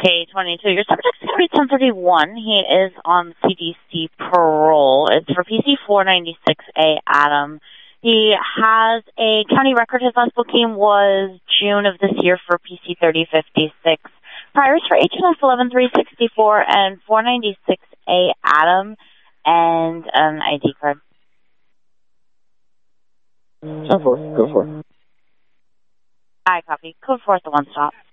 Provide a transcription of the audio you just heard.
K22. Your subject's going to be 1031. He is on CDC parole. It's for PC 496A Adam. He has a county record. His last booking was June of this year for PC 3056. Priors for HNF 11364 and 496A Adam, and an ID card. 10-4, go for it. I copy. Code 4 at the one stop.